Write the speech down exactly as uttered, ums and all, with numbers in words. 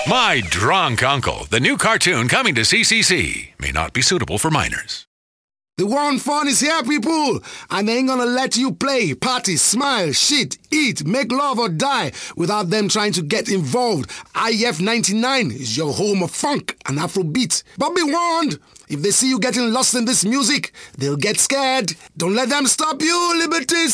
My Drunk Uncle, the new cartoon coming to C C C, may not be suitable for minors. The one fun is here, people, and they ain't gonna let you play, party, smile, shit, eat, make love or die without them trying to get involved. I F ninety-nine is your home of funk and Afrobeat. But be warned, if they see you getting lost in this music, they'll get scared. Don't let them stop you, Liberties!